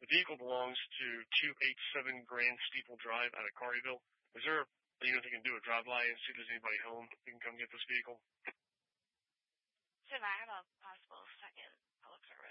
The vehicle belongs to 287 Grand Steeple Drive out of Cartyville. Is there, you know, if you can do a drive-by and see if there's anybody home who can come get this vehicle? So I have a possible second public service.